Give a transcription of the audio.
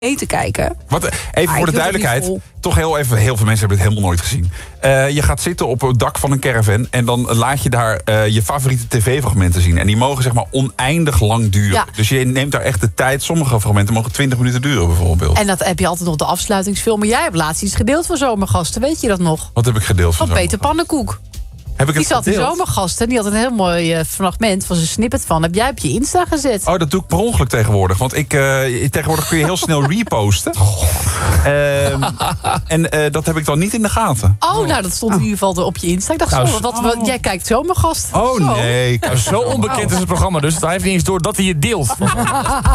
eten kijken. Even voor de duidelijkheid. Toch heel veel mensen hebben het helemaal nooit gezien. Je gaat zitten op het dak van een caravan. En dan laat je daar je favoriete tv-fragmenten zien. En die mogen zeg maar oneindig lang duren. Ja. Dus je neemt daar echt de tijd. Sommige fragmenten mogen 20 minuten duren bijvoorbeeld. En dat heb je altijd nog de afsluitingsfilm. Maar jij hebt laatst iets gedeeld van Zomergasten. Weet je dat nog? Wat heb ik gedeeld van Peter Pannenkoek. Heb ik het Die zat in gedeeld? Zomergasten. Die had een heel mooi fragment van zijn snippet van. Heb jij op je Insta gezet? Oh, dat doe ik per ongeluk tegenwoordig. Want tegenwoordig kun je heel snel reposten. Dat heb ik dan niet in de gaten. Oh, nou, dat stond in ieder geval op je Insta. Ik dacht, jij kijkt Zomergasten. Oh, nee. Zo onbekend is het programma, dus hij heeft niet eens door dat hij het deelt.